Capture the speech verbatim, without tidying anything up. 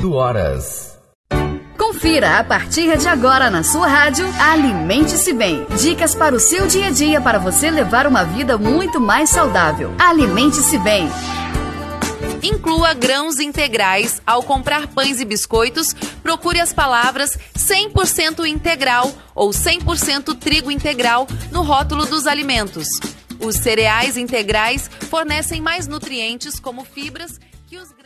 oito horas. Confira a partir de agora na sua rádio Alimente-se Bem. Dicas para o seu dia a dia para você levar uma vida muito mais saudável. Alimente-se Bem. Inclua grãos integrais. Ao comprar pães e biscoitos, procure as palavras cem por cento integral ou cem por cento trigo integral no rótulo dos alimentos. Os cereais integrais fornecem mais nutrientes como fibras que os